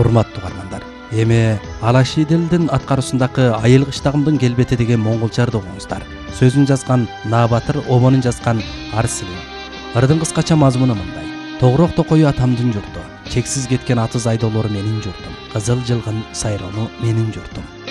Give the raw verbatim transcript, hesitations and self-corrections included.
Урматтуу угармандар, эми Алашиделдин аткаруусундагы Айыл кыштагымдын келбети деген моңголчарды угуңуздар. Сөзүн жазган Наабатыр, обонун жазган Арсилим. Ырдын кыскача мазмуну мындай: Тогурок токою атамдын журту, чексиз кеткен атыз айдоолор менин журтум, кызыл жылгын сайрону менин журтум.